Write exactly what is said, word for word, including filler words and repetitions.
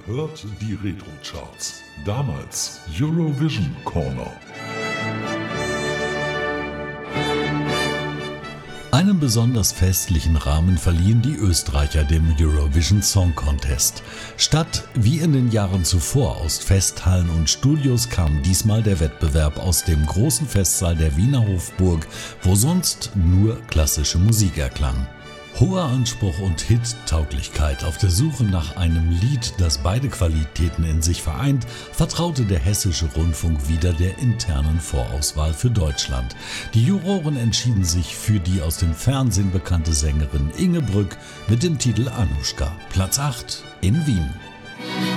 hört die Retro-Charts. Damals Eurovision Corner. Einen besonders festlichen Rahmen verliehen die Österreicher dem Eurovision Song Contest. Statt wie in den Jahren zuvor aus Festhallen und Studios kam diesmal der Wettbewerb aus dem großen Festsaal der Wiener Hofburg, wo sonst nur klassische Musik erklang. Hoher Anspruch und Hit-Tauglichkeit auf der Suche nach einem Lied, das beide Qualitäten in sich vereint, vertraute der Hessische Rundfunk wieder der internen Vorauswahl für Deutschland. Die Juroren entschieden sich für die aus dem Fernsehen bekannte Sängerin Inge Brück mit dem Titel Anuschka, Platz acht in Wien.